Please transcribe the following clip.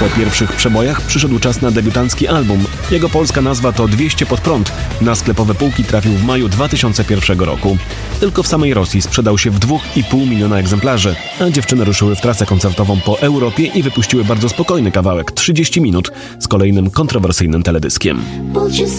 Po pierwszych przebojach przyszedł czas na debiutancki album. Jego polska nazwa to 200 pod prąd. Na sklepowe półki trafił w maju 2001 roku. Tylko w samej Rosji sprzedał się w 2,5 miliona egzemplarzy, a dziewczyny ruszyły w trasę koncertową po Europie i wypuściły bardzo spokojny kawałek, 30 minut, z kolejnym kontrowersyjnym teledyskiem.